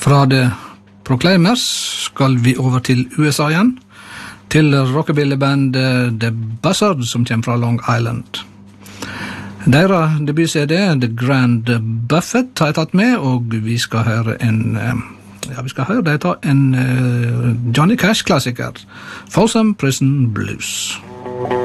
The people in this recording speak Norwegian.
Fra The Proclaimers skal vi over til USA igjen, til rockabillybandet The Buzzard som kommer fra Long Island. Deres debut-CD, The Grand Buffet, har jeg tatt med, og vi skal høre en Johnny Cash-klassiker, Folsom Prison Blues.